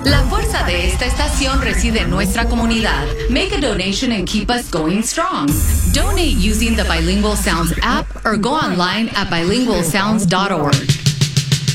La fuerza de esta estación reside en nuestra comunidad. Make a donation and keep us going strong. Donate using the Bilingual Sounds app or go online at bilingualsounds.org.